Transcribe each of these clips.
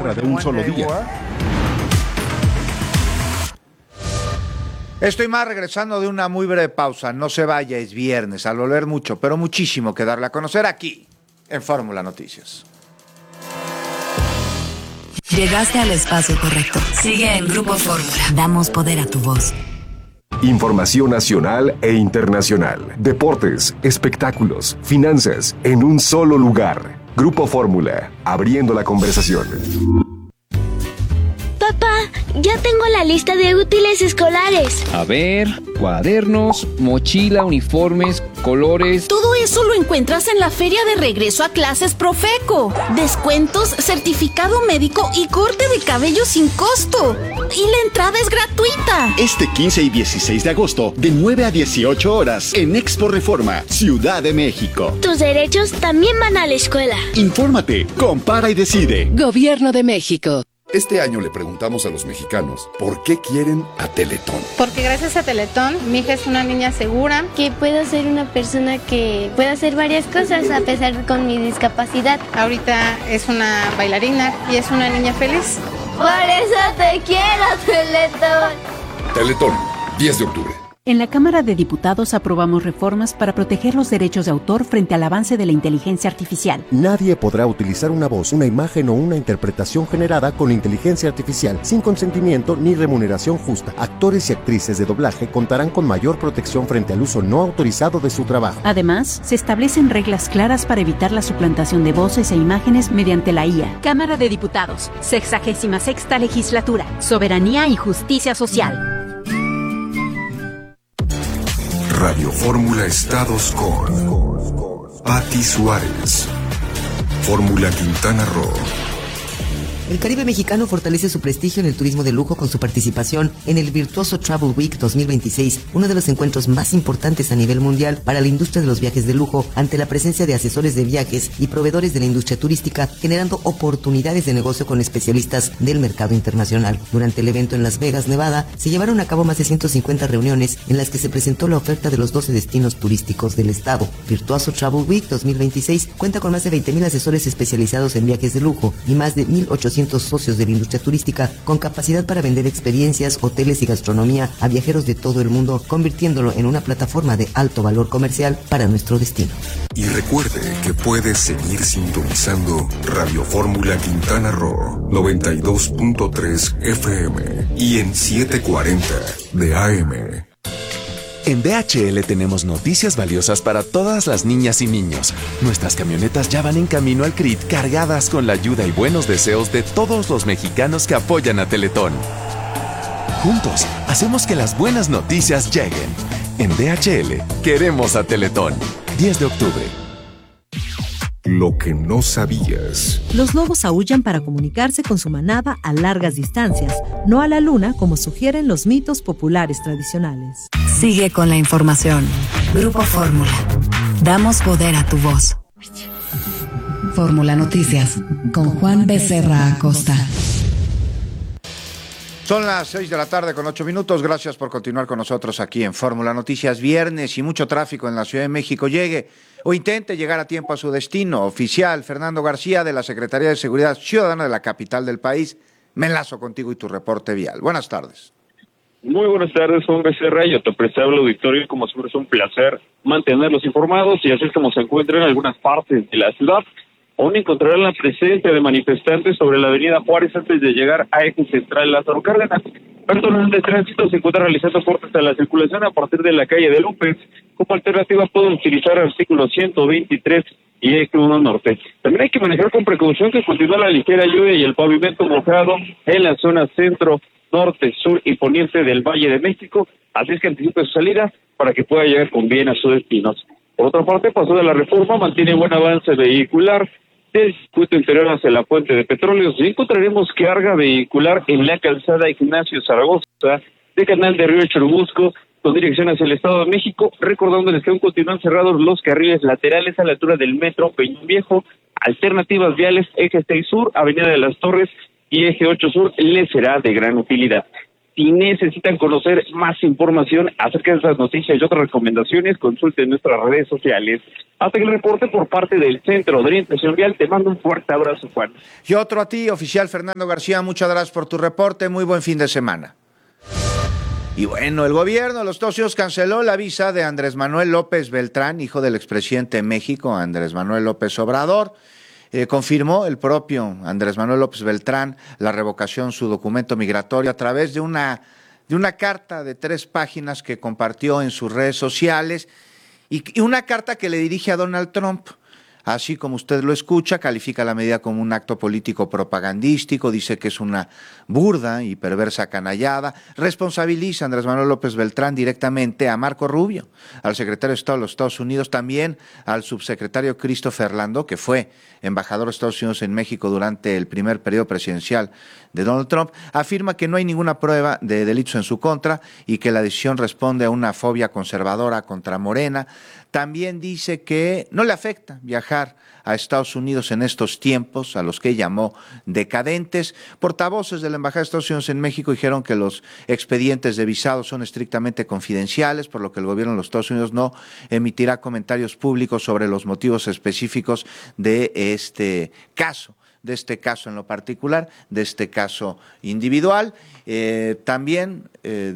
guerra de un solo día. Estoy más regresando de una muy breve pausa. No se vaya, es viernes. Al volver mucho, pero muchísimo que darle a conocer aquí, en Fórmula Noticias. Llegaste al espacio correcto. Sigue en Grupo Fórmula. Damos poder a tu voz. Información nacional e internacional. Deportes, espectáculos, finanzas, en un solo lugar. Grupo Fórmula, abriendo la conversación. Papá, ya tengo la lista de útiles escolares. A ver, cuadernos, mochila, uniformes, colores. Todo eso lo encuentras en la feria de regreso a clases Profeco. Descuentos, certificado médico y corte de cabello sin costo. Y la entrada es gratuita. Este 15 y 16 de agosto, de 9 a 18 horas, en Expo Reforma, Ciudad de México. Tus derechos también van a la escuela. Infórmate, compara y decide. Gobierno de México. Este año le preguntamos a los mexicanos por qué quieren a Teletón. Porque gracias a Teletón, mi hija es una niña segura. Que puedo ser una persona que pueda hacer varias cosas a pesar de con mi discapacidad. Ahorita es una bailarina y es una niña feliz. Por eso te quiero, Teletón. Teletón, 10 de octubre. En la Cámara de Diputados aprobamos reformas para proteger los derechos de autor frente al avance de la inteligencia artificial. Nadie podrá utilizar una voz, una imagen o una interpretación generada con inteligencia artificial sin consentimiento ni remuneración justa. Actores y actrices de doblaje contarán con mayor protección frente al uso no autorizado de su trabajo. Además, se establecen reglas claras para evitar la suplantación de voces e imágenes mediante la IA. Cámara de Diputados, 66ª Legislatura, Soberanía y Justicia Social. Radio Fórmula Estados con Pati Suárez. Fórmula Quintana Roo. El Caribe mexicano fortalece su prestigio en el turismo de lujo con su participación en el Virtuoso Travel Week 2026, uno de los encuentros más importantes a nivel mundial para la industria de los viajes de lujo, ante la presencia de asesores de viajes y proveedores de la industria turística, generando oportunidades de negocio con especialistas del mercado internacional. Durante el evento en Las Vegas, Nevada, se llevaron a cabo más de 150 reuniones en las que se presentó la oferta de los 12 destinos turísticos del estado. Virtuoso Travel Week 2026 cuenta con más de 20,000 asesores especializados en viajes de lujo y más de 1,800 socios de la industria turística con capacidad para vender experiencias, hoteles y gastronomía a viajeros de todo el mundo, convirtiéndolo en una plataforma de alto valor comercial para nuestro destino. Y recuerde que puedes seguir sintonizando Radio Fórmula Quintana Roo 92.3 FM y en 740 de AM. En DHL tenemos noticias valiosas para todas las niñas y niños. Nuestras camionetas ya van en camino al CRIT cargadas con la ayuda y buenos deseos de todos los mexicanos que apoyan a Teletón. Juntos, hacemos que las buenas noticias lleguen. En DHL, queremos a Teletón. 10 de octubre. Lo que no sabías. Los lobos aúllan para comunicarse con su manada a largas distancias, no a la luna como sugieren los mitos populares tradicionales. Sigue con la información. Grupo Fórmula. Damos poder a tu voz. Fórmula Noticias con Juan Becerra Acosta. Son las 6 de la tarde con 8 minutos. Gracias por continuar con nosotros aquí en Fórmula Noticias. Viernes y mucho tráfico en la Ciudad de México. Llegue o intente llegar a tiempo a su destino. Oficial Fernando García de la Secretaría de Seguridad Ciudadana de la capital del país. Me enlazo contigo y tu reporte vial. Buenas tardes. Muy buenas tardes, Juan Becerra, y a tu apreciable auditorio. Como siempre es un placer mantenerlos informados, y así es como se encuentran en algunas partes de la ciudad. Aún encontrarán la presencia de manifestantes sobre la avenida Juárez antes de llegar a Eje Central Lázaro Cárdenas. Personal de tránsito se encuentra realizando cortes a la circulación a partir de la calle de López. Como alternativa pueden utilizar artículo 123 y Eje 1 Norte. También hay que manejar con precaución que continúa la ligera lluvia y el pavimento mojado en la zona centro, norte, sur y poniente del Valle de México. Así es que anticipe su salida para que pueda llegar con bien a sus destinos. Por otra parte, Paso de la Reforma mantiene buen avance vehicular del circuito interior hacia la Fuente de Petróleos. Y encontraremos carga vehicular en la calzada Ignacio Zaragoza de Canal de Río Churubusco con dirección hacia el Estado de México, recordándoles que aún continúan cerrados los carriles laterales a la altura del Metro Peñón Viejo. Alternativas viales Eje 6 Sur, Avenida de las Torres y Eje 8 Sur les será de gran utilidad. Si necesitan conocer más información acerca de estas noticias y otras recomendaciones, consulten nuestras redes sociales. Hasta que el reporte por parte del Centro de Orientación Vial. Te mando un fuerte abrazo, Juan. Y otro a ti, oficial Fernando García, muchas gracias por tu reporte. Muy buen fin de semana. Y bueno, el gobierno de los Estados Unidos canceló la visa de Andrés Manuel López Beltrán, hijo del expresidente de México, Andrés Manuel López Obrador. Confirmó el propio Andrés Manuel López Beltrán la revocación de su documento migratorio a través de una carta de 3 páginas que compartió en sus redes sociales y una carta que le dirige a Donald Trump. Así como usted lo escucha, califica la medida como un acto político propagandístico, dice que es una burda y perversa canallada, responsabiliza a Andrés Manuel López Beltrán directamente a Marco Rubio, al secretario de Estado de los Estados Unidos, también al subsecretario Christopher Landau, que fue embajador de Estados Unidos en México durante el primer periodo presidencial de Donald Trump, afirma que no hay ninguna prueba de delitos en su contra y que la decisión responde a una fobia conservadora contra Morena. También dice que no le afecta viajar a Estados Unidos en estos tiempos, a los que llamó decadentes. Portavoces de la Embajada de Estados Unidos en México dijeron que los expedientes de visado son estrictamente confidenciales, por lo que el gobierno de los Estados Unidos no emitirá comentarios públicos sobre los motivos específicos de este caso en lo particular, de este caso individual. También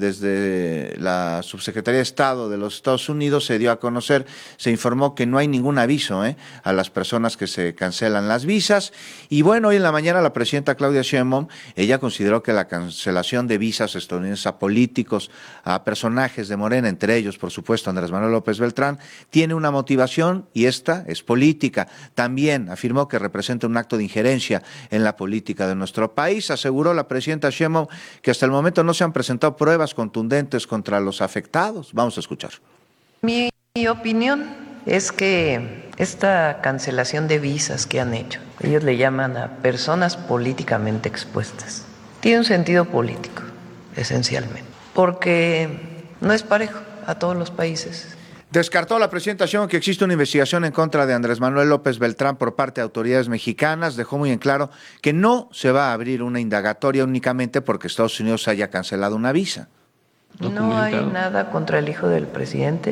desde la Subsecretaría de Estado de los Estados Unidos se dio a conocer, se informó que no hay ningún aviso a las personas que se cancelan las visas. Y bueno, hoy en la mañana la presidenta Claudia Sheinbaum, ella consideró que la cancelación de visas estadounidenses a políticos, a personajes de Morena, entre ellos, por supuesto, Andrés Manuel López Beltrán, tiene una motivación y esta es política. También afirmó que representa un acto de injerencia en la política de nuestro país. Aseguró la presidenta Sheinbaum que hasta el momento no se han presentado pruebas contundentes contra los afectados. Vamos a escuchar. Mi opinión es que esta cancelación de visas que han hecho, ellos le llaman a personas políticamente expuestas, tiene un sentido político, esencialmente, porque no es parejo a todos los países. Descartó la presidenta Sheinbaum que existe una investigación en contra de Andrés Manuel López Beltrán por parte de autoridades mexicanas. Dejó muy en claro que no se va a abrir una indagatoria únicamente porque Estados Unidos haya cancelado una visa. No hay nada contra el hijo del presidente,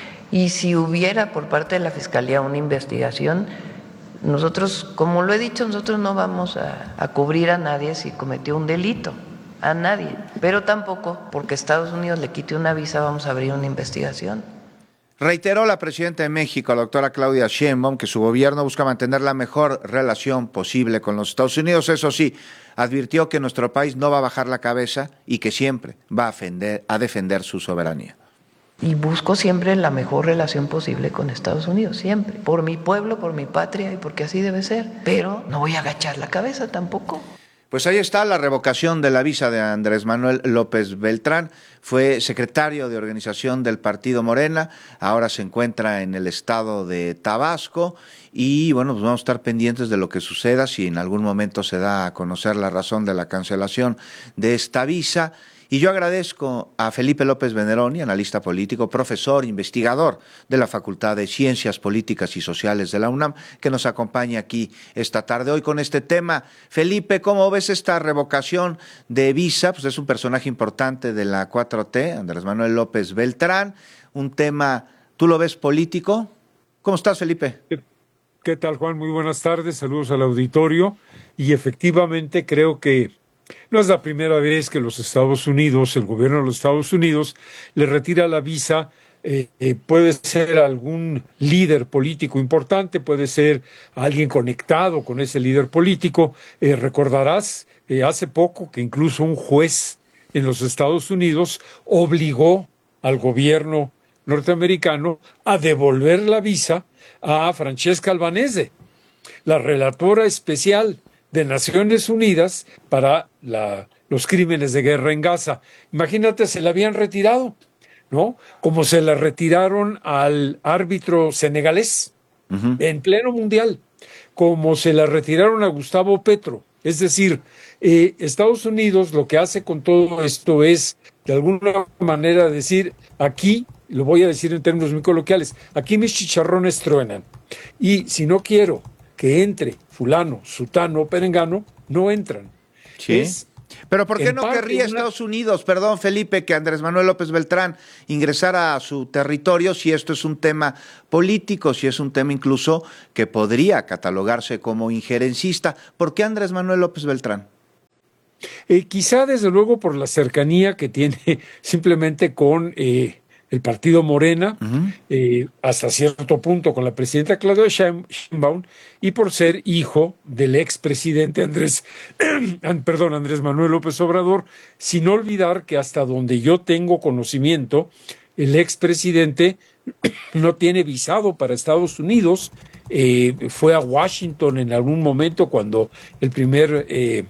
y si hubiera por parte de la Fiscalía una investigación, nosotros, como lo he dicho, nosotros no vamos a cubrir a nadie si cometió un delito, a nadie, pero tampoco porque Estados Unidos le quite una visa vamos a abrir una investigación. Reiteró la presidenta de México, la doctora Claudia Sheinbaum, que su gobierno busca mantener la mejor relación posible con los Estados Unidos. Eso sí, advirtió que nuestro país no va a bajar la cabeza y que siempre va a defender su soberanía. Y busco siempre la mejor relación posible con Estados Unidos, siempre. Por mi pueblo, por mi patria y porque así debe ser. Pero no voy a agachar la cabeza tampoco. Pues ahí está la revocación de la visa de Andrés Manuel López Beltrán. Fue secretario de organización del partido Morena, ahora se encuentra en el estado de Tabasco y bueno, pues vamos a estar pendientes de lo que suceda, si en algún momento se da a conocer la razón de la cancelación de esta visa. Y yo agradezco a Felipe López Veneroni, analista político, profesor, investigador de la Facultad de Ciencias Políticas y Sociales de la UNAM, que nos acompaña aquí esta tarde hoy con este tema. Felipe, ¿cómo ves esta revocación de visa? Pues es un personaje importante de la 4T, Andrés Manuel López Beltrán, un tema, ¿tú lo ves político? ¿Cómo estás, Felipe? ¿Qué tal, Juan? Muy buenas tardes, saludos al auditorio, y efectivamente creo que no es la primera vez que los Estados Unidos, el gobierno de los Estados Unidos, le retira la visa. Puede ser algún líder político importante, puede ser alguien conectado con ese líder político. Recordarás hace poco que incluso un juez en los Estados Unidos obligó al gobierno norteamericano a devolver la visa a Francesca Albanese, la relatora especial de Naciones Unidas para los crímenes de guerra en Gaza. Imagínate, se la habían retirado, ¿no? Como se la retiraron al árbitro senegalés en pleno mundial, como se la retiraron a Gustavo Petro. Es decir, Estados Unidos lo que hace con todo esto es, de alguna manera, decir, aquí, lo voy a decir en términos muy coloquiales, aquí mis chicharrones truenan. Y si no quiero que entre fulano, sutano o perengano, no entran. Sí. Pero ¿por qué no querría Estados Unidos, perdón Felipe, que Andrés Manuel López Beltrán ingresara a su territorio si esto es un tema político, si es un tema incluso que podría catalogarse como injerencista? ¿Por qué Andrés Manuel López Beltrán? Quizá desde luego por la cercanía que tiene simplemente con el partido Morena, hasta cierto punto con la presidenta Claudia Sheinbaum, y por ser hijo del expresidente Andrés Manuel López Obrador, sin olvidar que hasta donde yo tengo conocimiento, el expresidente no tiene visado para Estados Unidos. Fue a Washington en algún momento cuando el primer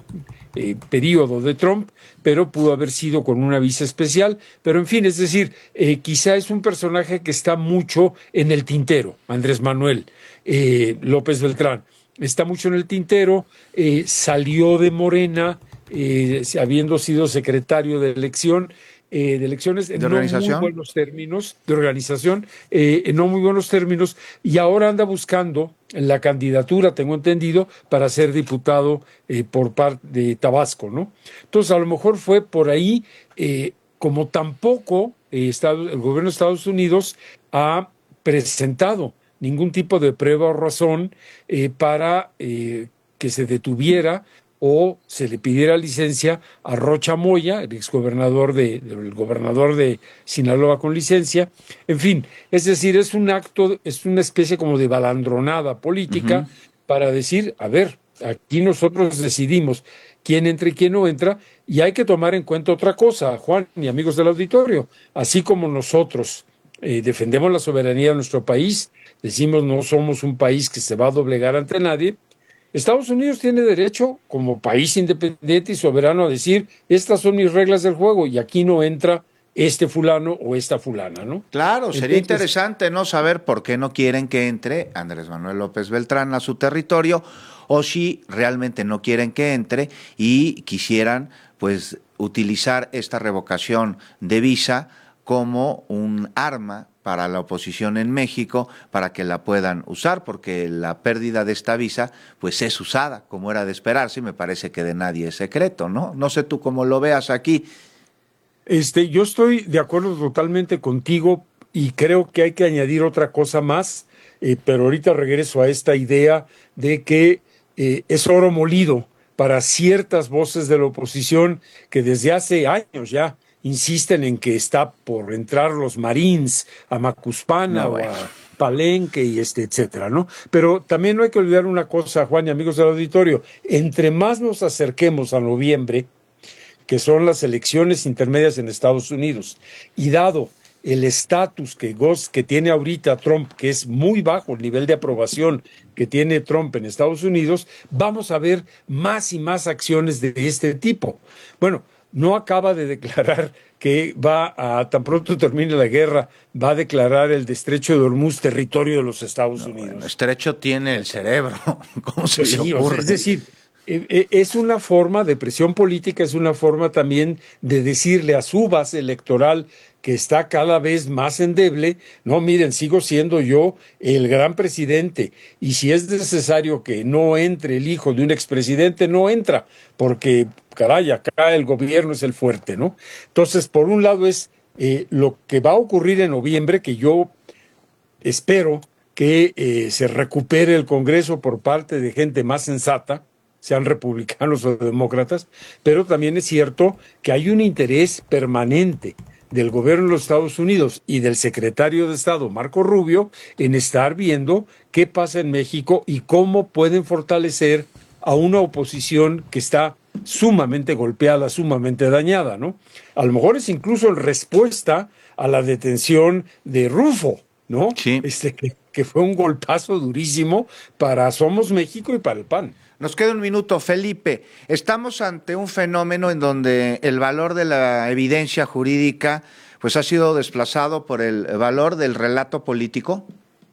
periodo de Trump, pero pudo haber sido con una visa especial. Pero en fin, es decir, quizá es un personaje que está mucho en el tintero, Andrés Manuel López Beltrán. Está mucho en el tintero, salió de Morena, habiendo sido secretario de elecciones en no muy buenos términos, de organización, en no muy buenos términos, y ahora anda buscando la candidatura, tengo entendido, para ser diputado por parte de Tabasco, ¿no? Entonces, a lo mejor fue por ahí, como tampoco el gobierno de Estados Unidos ha presentado ningún tipo de prueba o razón para que se detuviera o se le pidiera licencia a Rocha Moya, el exgobernador el gobernador de Sinaloa con licencia. En fin, es decir, es un acto, es una especie como de balandronada política para decir, a ver, aquí nosotros decidimos quién entra y quién no entra, y hay que tomar en cuenta otra cosa, Juan y amigos del auditorio, así como nosotros defendemos la soberanía de nuestro país, decimos no somos un país que se va a doblegar ante nadie, Estados Unidos tiene derecho, como país independiente y soberano, a decir, estas son mis reglas del juego y aquí no entra este fulano o esta fulana, ¿no? Claro, sería interesante no saber por qué no quieren que entre Andrés Manuel López Beltrán a su territorio, o si realmente no quieren que entre y quisieran, pues, utilizar esta revocación de visa como un arma para la oposición en México, para que la puedan usar, porque la pérdida de esta visa pues es usada, como era de esperarse, y me parece que de nadie es secreto, ¿no? No sé tú cómo lo veas aquí. Yo estoy de acuerdo totalmente contigo y creo que hay que añadir otra cosa más, pero ahorita regreso a esta idea de que es oro molido para ciertas voces de la oposición que desde hace años ya insisten en que está por entrar los Marines a Macuspana o a Palenque y etcétera, ¿no? Pero también no hay que olvidar una cosa, Juan y amigos del auditorio, entre más nos acerquemos a noviembre, que son las elecciones intermedias en Estados Unidos, y dado el estatus que tiene ahorita Trump, que es muy bajo el nivel de aprobación que tiene Trump en Estados Unidos, vamos a ver más y más acciones de este tipo. Bueno, no acaba de declarar que tan pronto termine la guerra, va a declarar el estrecho de Hormuz territorio de los Estados Unidos. Bueno, estrecho tiene el cerebro, ¿cómo se le ocurre? Es decir, es una forma de presión política, es una forma también de decirle a su base electoral que está cada vez más endeble, no, miren, sigo siendo yo el gran presidente, y si es necesario que no entre el hijo de un expresidente, no entra, porque, caray, acá el gobierno es el fuerte, ¿no? Entonces, por un lado es lo que va a ocurrir en noviembre, que yo espero que se recupere el Congreso por parte de gente más sensata, sean republicanos o demócratas, pero también es cierto que hay un interés permanente del gobierno de los Estados Unidos y del secretario de Estado, Marco Rubio, en estar viendo qué pasa en México y cómo pueden fortalecer a una oposición que está sumamente golpeada, sumamente dañada, ¿no? A lo mejor es incluso en respuesta a la detención de Rufo, ¿no? Sí. Que fue un golpazo durísimo para Somos México y para el PAN. Nos queda un minuto, Felipe. Estamos ante un fenómeno en donde el valor de la evidencia jurídica pues ha sido desplazado por el valor del relato político.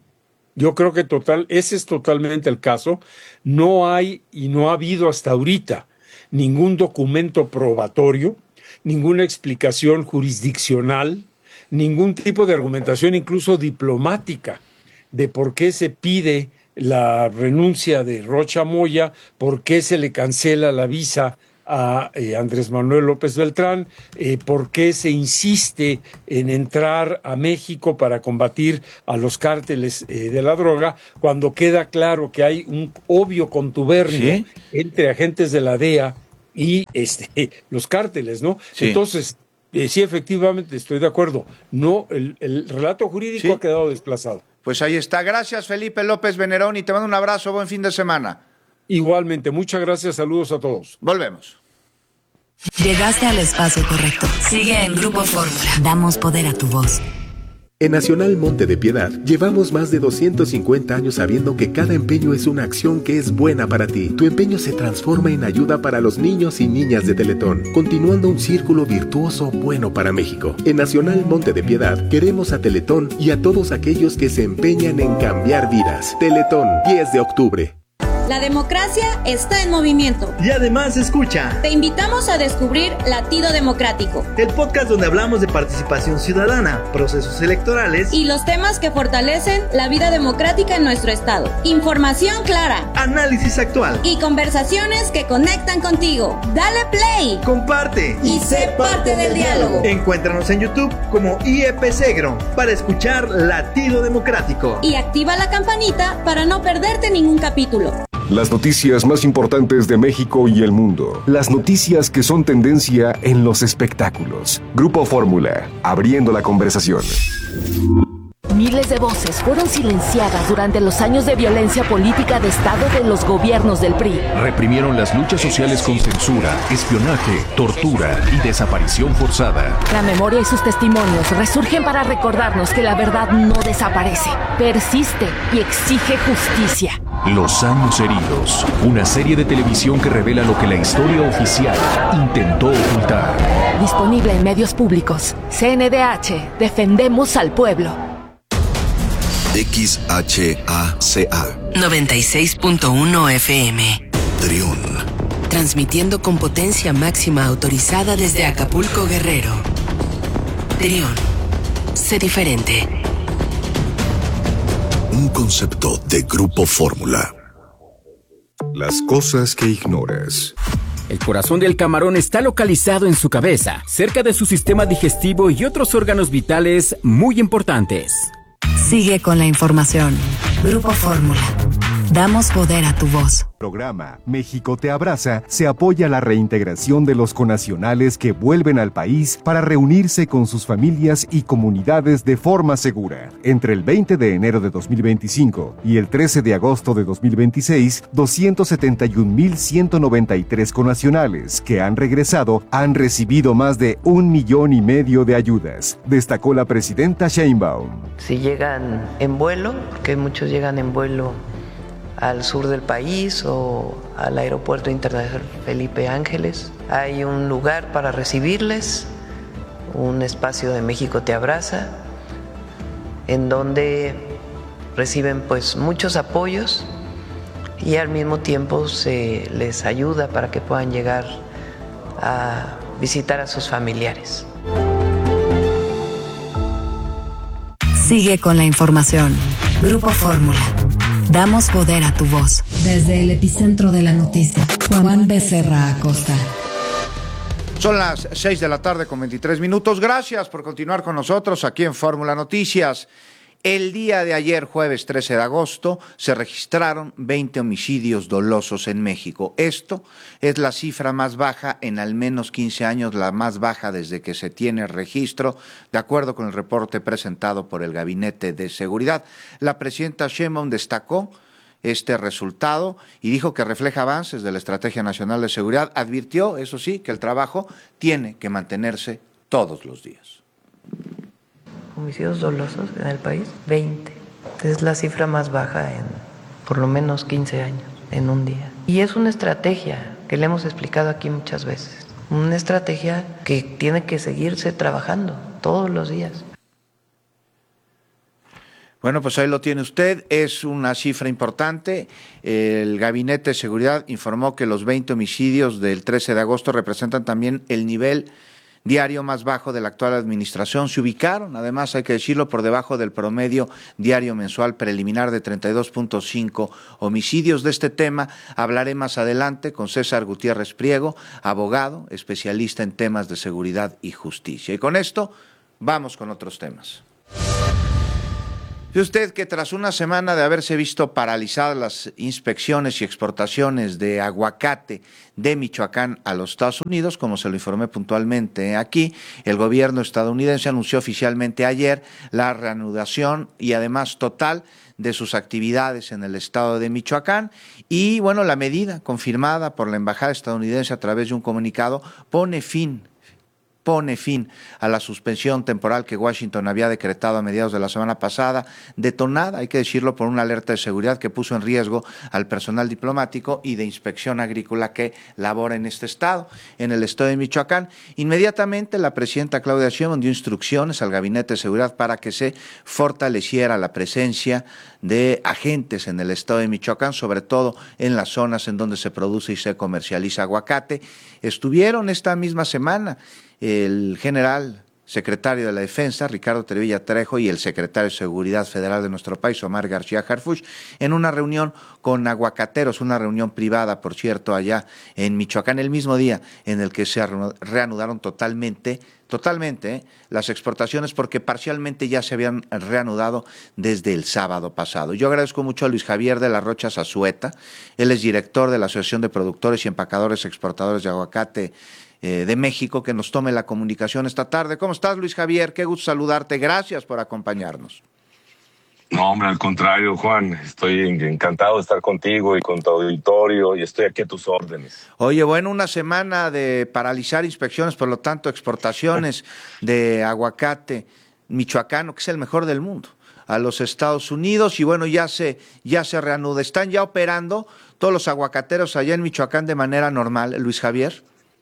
Yo creo que ese es totalmente el caso. No hay y no ha habido hasta ahorita ningún documento probatorio, ninguna explicación jurisdiccional, ningún tipo de argumentación, incluso diplomática, de por qué se pide la renuncia de Rocha Moya, por qué se le cancela la visa a Andrés Manuel López Beltrán, por qué se insiste en entrar a México para combatir a los cárteles de la droga, cuando queda claro que hay un obvio contubernio entre agentes de la DEA y los cárteles, ¿no? Sí. Entonces, sí, efectivamente, estoy de acuerdo. No, el relato jurídico ha quedado desplazado. Pues ahí está. Gracias, Felipe López Venerón, y te mando un abrazo. Buen fin de semana. Igualmente, muchas gracias, saludos a todos. Volvemos. Llegaste al espacio correcto. Sigue en Grupo Fórmula. Damos poder a tu voz. En Nacional Monte de Piedad llevamos más de 250 años sabiendo que cada empeño es una acción que es buena para ti. Tu empeño se transforma en ayuda para los niños y niñas de Teletón, continuando un círculo virtuoso bueno para México. En Nacional Monte de Piedad queremos a Teletón y a todos aquellos que se empeñan en cambiar vidas. Teletón, 10 de octubre. La democracia está en movimiento. Y además escucha. Te invitamos a descubrir Latido Democrático, el podcast donde hablamos de participación ciudadana, procesos electorales y los temas que fortalecen la vida democrática en nuestro estado. Información clara, análisis actual y conversaciones que conectan contigo. Dale play, comparte y sé parte del diálogo. Encuéntranos en YouTube como IEP Segro para escuchar Latido Democrático. Y activa la campanita para no perderte ningún capítulo. Las noticias más importantes de México y el mundo. Las noticias que son tendencia en los espectáculos. Grupo Fórmula, abriendo la conversación. Miles de voces fueron silenciadas durante los años de violencia política de Estado de los gobiernos del PRI. Reprimieron las luchas sociales con censura, espionaje, tortura y desaparición forzada. La memoria y sus testimonios resurgen para recordarnos que la verdad no desaparece, persiste y exige justicia. Los años heridos, una serie de televisión que revela lo que la historia oficial intentó ocultar. Disponible en medios públicos. CNDH, defendemos al pueblo. XHACA 96.1 FM. Triún. Transmitiendo con potencia máxima autorizada desde Acapulco, Guerrero. Triún. Sé diferente. Un concepto de Grupo Fórmula. Las cosas que ignoras. El corazón del camarón está localizado en su cabeza, cerca de su sistema digestivo y otros órganos vitales muy importantes. Sigue con la información. Grupo Fórmula. Damos poder a tu voz. Programa México te abraza se apoya la reintegración de los connacionales que vuelven al país para reunirse con sus familias y comunidades de forma segura. Entre el 20 de enero de 2025 y el 13 de agosto de 2026, 271,193 connacionales que han regresado han recibido más de 1,5 millones de ayudas, destacó la presidenta Sheinbaum. Si llegan en vuelo, porque muchos llegan en vuelo al sur del país o al aeropuerto internacional Felipe Ángeles, hay un lugar para recibirles, un espacio de México te abraza, en donde reciben pues muchos apoyos y al mismo tiempo se les ayuda para que puedan llegar a visitar a sus familiares. Sigue con la información. Grupo Fórmula. Damos poder a tu voz. Desde el epicentro de la noticia, Juan Becerra Acosta. Son las 6 de la tarde con 23 minutos. Gracias por continuar con nosotros aquí en Fórmula Noticias. El día de ayer, jueves 13 de agosto, se registraron 20 homicidios dolosos en México. Esto es la cifra más baja en al menos 15 años, la más baja desde que se tiene registro, de acuerdo con el reporte presentado por el Gabinete de Seguridad. La presidenta Sheinbaum destacó este resultado y dijo que refleja avances de la Estrategia Nacional de Seguridad. Advirtió, eso sí, que el trabajo tiene que mantenerse todos los días. Homicidios dolosos en el país, 20. Es la cifra más baja en por lo menos 15 años, en un día. Y es una estrategia que le hemos explicado aquí muchas veces. Una estrategia que tiene que seguirse trabajando todos los días. Bueno, pues ahí lo tiene usted, es una cifra importante. El Gabinete de Seguridad informó que los 20 homicidios del 13 de agosto representan también el nivel diario más bajo de la actual administración. Se ubicaron, además hay que decirlo, por debajo del promedio diario mensual preliminar de 32.5 homicidios. De este tema hablaré más adelante con César Gutiérrez Priego, abogado, especialista en temas de seguridad y justicia. Y con esto vamos con otros temas. ¿Ve usted que tras una semana de haberse visto paralizadas las inspecciones y exportaciones de aguacate de Michoacán a los Estados Unidos, como se lo informé puntualmente aquí, el gobierno estadounidense anunció oficialmente ayer la reanudación y además total de sus actividades en el estado de Michoacán y bueno, la medida confirmada por la embajada estadounidense a través de un comunicado pone fin a la suspensión temporal que Washington había decretado a mediados de la semana pasada, detonada, hay que decirlo, por una alerta de seguridad que puso en riesgo al personal diplomático y de inspección agrícola que labora en este estado, en el estado de Michoacán. Inmediatamente la presidenta Claudia Sheinbaum dio instrucciones al Gabinete de Seguridad para que se fortaleciera la presencia de agentes en el estado de Michoacán, sobre todo en las zonas en donde se produce y se comercializa aguacate. Estuvieron esta misma semana el general secretario de la Defensa, Ricardo Trevilla Trejo, y el secretario de Seguridad Federal de nuestro país, Omar García Harfuch, en una reunión con aguacateros, una reunión privada, por cierto, allá en Michoacán, el mismo día en el que se reanudaron totalmente las exportaciones, porque parcialmente ya se habían reanudado desde el sábado pasado. Yo agradezco mucho a Luis Javier de la Rocha Zazueta, él es director de la Asociación de Productores y Empacadores Exportadores de Aguacate de México, que nos tome la comunicación esta tarde. ¿Cómo estás, Luis Javier? Qué gusto saludarte. Gracias por acompañarnos. No, hombre, al contrario, Juan. Estoy encantado de estar contigo y con tu auditorio y estoy aquí a tus órdenes. Oye, bueno, una semana de paralizar inspecciones, por lo tanto, exportaciones de aguacate michoacano, que es el mejor del mundo, a los Estados Unidos, y bueno, ya se reanuda. ¿Están ya operando todos los aguacateros allá en Michoacán de manera normal, Luis Javier?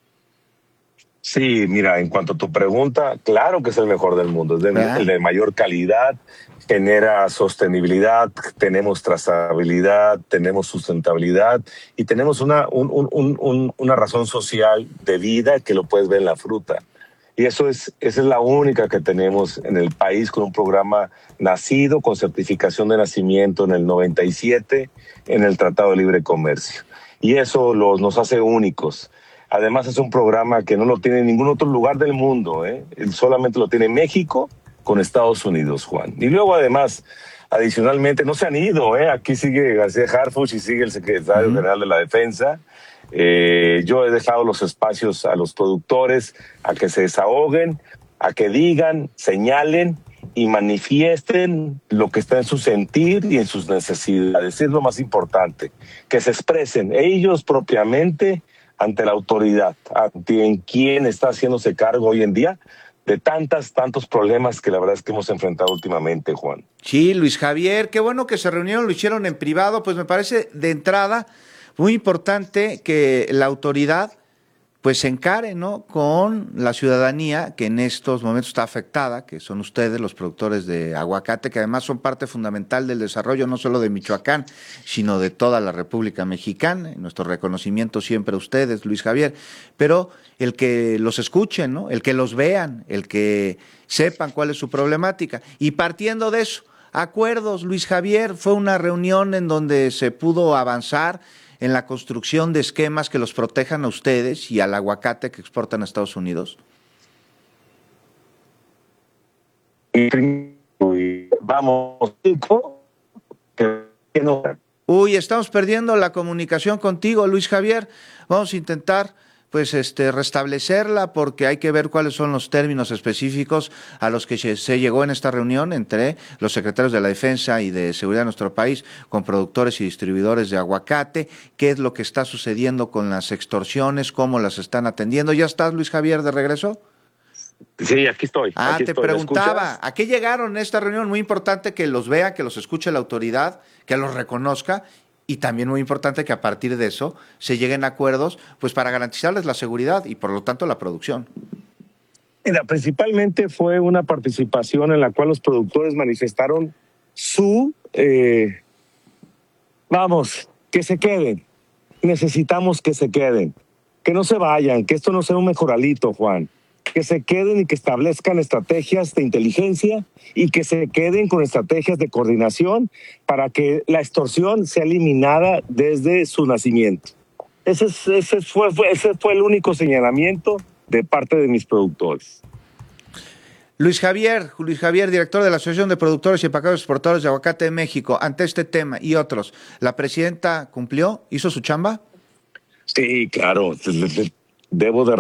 Sí, mira, en cuanto a tu pregunta, claro que es el mejor del mundo, es el de mayor calidad, genera sostenibilidad, tenemos trazabilidad, tenemos sustentabilidad y tenemos una razón social de vida que lo puedes ver en la fruta. Y esa es la única que tenemos en el país, con un programa nacido con certificación de nacimiento en el 97 en el Tratado de Libre Comercio. Y eso nos hace únicos. Además es un programa que no lo tiene en ningún otro lugar del mundo, solamente lo tiene México con Estados Unidos, Juan. Y luego además, adicionalmente, no se han ido, aquí sigue García Harfuch y sigue el secretario general de la Defensa. Yo he dejado los espacios a los productores a que se desahoguen, a que digan, señalen y manifiesten lo que está en su sentir y en sus necesidades. Es lo más importante, que se expresen ellos propiamente ante la autoridad, ante quien está haciéndose cargo hoy en día de tantos problemas que la verdad es que hemos enfrentado últimamente, Juan. Sí, Luis Javier, qué bueno que se reunieron, lo hicieron en privado, pues me parece de entrada muy importante que la autoridad pues se encare, ¿no?, con la ciudadanía que en estos momentos está afectada, que son ustedes, los productores de aguacate, que además son parte fundamental del desarrollo no solo de Michoacán, sino de toda la República Mexicana. Nuestro reconocimiento siempre a ustedes, Luis Javier, pero el que los escuchen, ¿no?, el que los vean, el que sepan cuál es su problemática. Y partiendo de eso, acuerdos, Luis Javier, fue una reunión en donde se pudo avanzar en la construcción de esquemas que los protejan a ustedes y al aguacate que exportan a Estados Unidos? Vamos. Uy, estamos perdiendo la comunicación contigo, Luis Javier. Vamos a intentar restablecerla, porque hay que ver cuáles son los términos específicos a los que se llegó en esta reunión entre los secretarios de la Defensa y de Seguridad de nuestro país con productores y distribuidores de aguacate, qué es lo que está sucediendo con las extorsiones, cómo las están atendiendo. ¿Ya estás, Luis Javier, de regreso? Sí, aquí estoy. Te preguntaba, ¿a qué llegaron en esta reunión? Muy importante que los vea, que los escuche la autoridad, que los reconozca. Y también muy importante que a partir de eso se lleguen a acuerdos pues para garantizarles la seguridad y por lo tanto la producción. Mira, principalmente fue una participación en la cual los productores manifestaron su que se queden. Necesitamos que se queden, que no se vayan, que esto no sea un mejoralito, Juan. que se queden y que establezcan estrategias de inteligencia y que se queden con estrategias de coordinación para que la extorsión sea eliminada desde su nacimiento. Ese fue el único señalamiento de parte de mis productores. Luis Javier, director de la Asociación de Productores y Empaquetadores Exportadores de Aguacate de México, ante este tema y otros, ¿la presidenta cumplió? ¿Hizo su chamba? Sí, claro. Debo de